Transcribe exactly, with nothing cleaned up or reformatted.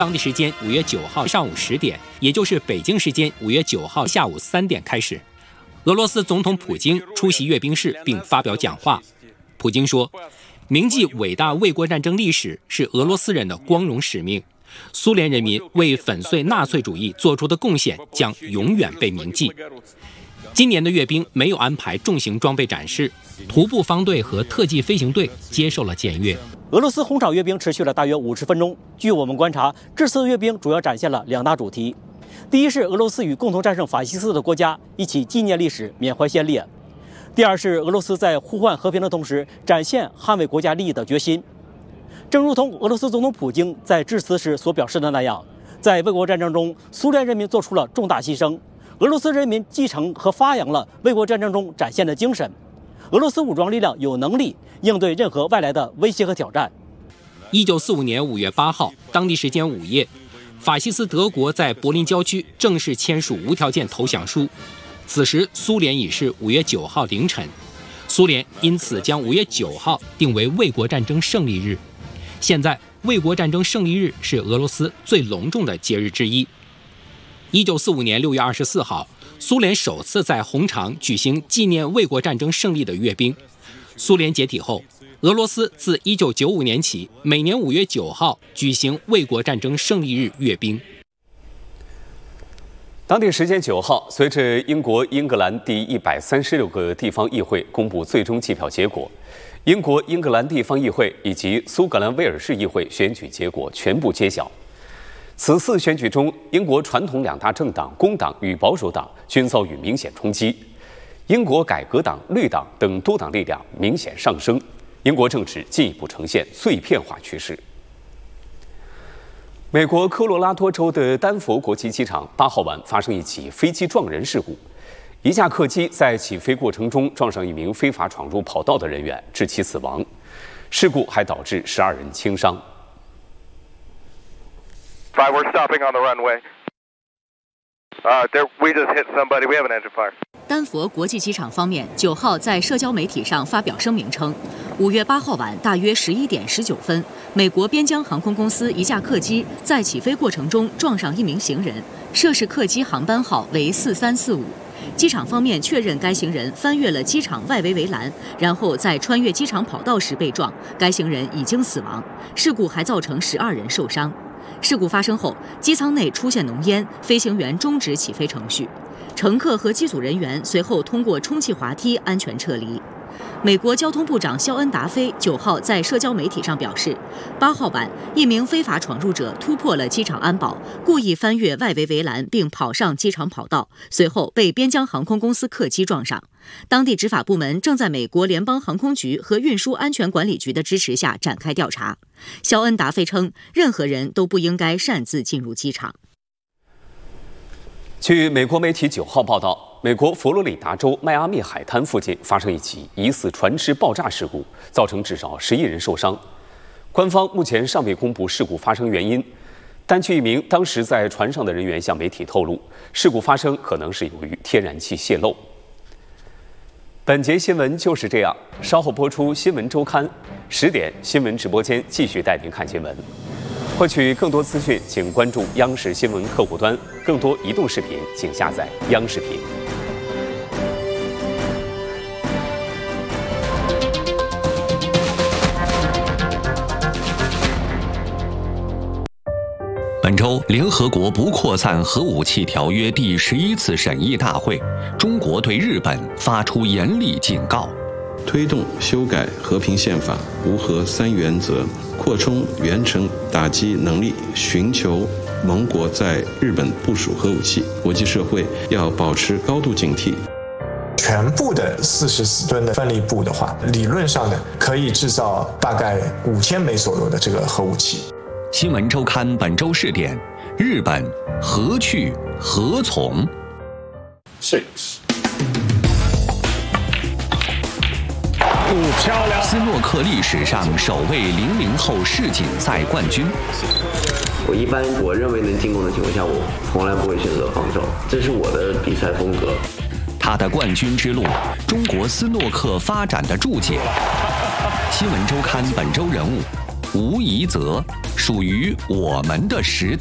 当地时间五月九号上午十点，也就是北京时间五月九号下午三点开始，俄罗斯总统普京出席阅兵式并发表讲话。普京说，铭记伟大卫国战争历史是俄罗斯人的光荣使命，苏联人民为粉碎纳粹主义做出的贡献将永远被铭记。今年的阅兵没有安排重型装备展示，徒步方队和特技飞行队接受了检阅。 俄罗斯红场阅兵持续了大约五十分钟。据我们观察，这次阅兵主要展现了两大主题：第一是俄罗斯与共同战胜法西斯的国家一起纪念历史、缅怀先烈；第二是俄罗斯在呼唤和平的同时，展现捍卫国家利益的决心。正如同俄罗斯总统普京在致辞时所表示的那样，在卫国战争中，苏联人民做出了重大牺牲，俄罗斯人民继承和发扬了卫国战争中展现的精神。俄罗斯武装力量有能力应对任何外来的威胁和挑战。 一九四五年五月八号，当地时间午夜，法西斯德国在柏林郊区正式签署无条件投降书。此时，苏联已是五月九号凌晨，苏联因此将五月九号定为卫国战争胜利日。现在，卫国战争胜利日是俄罗斯最隆重的节日之一。一九四五年六月二十四号，苏联首次在红场举行纪念卫国战争胜利的阅兵。苏联解体后，俄罗斯自一九九五年起，每年五月九号举行卫国战争胜利日阅兵。 当地时间九号，随着英国英格兰第一百三十六个地方议会公布最终计票结果，英国英格兰地方议会以及苏格兰威尔士议会选举结果全部揭晓。此次选举中，英国传统两大政党工党与保守党均遭遇明显冲击，英国改革党、绿党等多党力量明显上升，英国政治进一步呈现碎片化趋势。美国科罗拉多州的丹佛国际机场八号晚发生一起飞机撞人事故，一架客机在起飞过程中撞上一名非法闯入跑道的人员，致其死亡。事故还导致十二人轻伤。 Five, we're stopping on the runway. Uh, there, we just hit somebody. We have an engine fire. 丹佛国际机场方面九号在社交媒体上发表声明称，五月八号晚大约十一点十九分，美国边疆航空公司一架客机在起飞过程中撞上一名行人，涉事客机航班号为四三四五。机场方面确认该行人翻越了机场外围围栏，然后在穿越机场跑道时被撞，该行人已经死亡。事故还造成十二人受伤。事故发生后，机舱内出现浓烟，飞行员终止起飞程序，乘客和机组人员随后通过充气滑梯安全撤离。美国交通部长肖恩·达菲九号在社交媒体上表示，八号晚，一名非法闯入者突破了机场安保，故意翻越外围围栏并跑上机场跑道，随后被边疆航空公司客机撞上。当地执法部门正在美国联邦航空局和运输安全管理局的支持下展开调查。肖恩·达菲称，任何人都不应该擅自进入机场。 据美国媒体九号报道，美国佛罗里达州迈阿密海滩附近发生一起疑似船只爆炸事故，造成至少十一人受伤。官方目前尚未公布事故发生原因，但据一名当时在船上的人员向媒体透露，事故发生可能是由于天然气泄漏。本节新闻就是这样，稍后播出《新闻周刊》，十点新闻直播间继续带您看新闻。获取更多资讯，请关注央视新闻客户端。更多移动视频，请下载央视频。 本周，联合国不扩散核武器条约第十一次审议大会，中国对日本发出严厉警告。 推动修改和平宪法、无核三原则，扩充远程打击能力，寻求盟国在日本部署核武器。国际社会要保持高度警惕。 全部的四十四吨的分离布的话，理论上呢可以制造大概五千枚左右的这个核武器。 新闻周刊本周试点：日本何去何从 ？Six。 漂亮！斯诺克历史上首位零零后世锦赛冠军。 我一般我认为能进攻的情况下，我从来不会选择防守，这是我的比赛风格。 他的冠军之路，中国斯诺克发展的注解。新闻周刊本周人物： 吴怡泽，属于我们的时代。